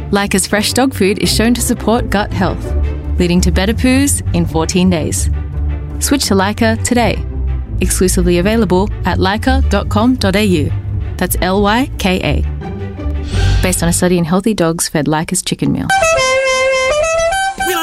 Lyca's fresh dog food is shown to support gut health, leading to better poos in 14 days. Switch to Lyca today. Exclusively available at lyca.com.au. That's Lyka. Based on a study in healthy dogs fed Lyca's chicken meal.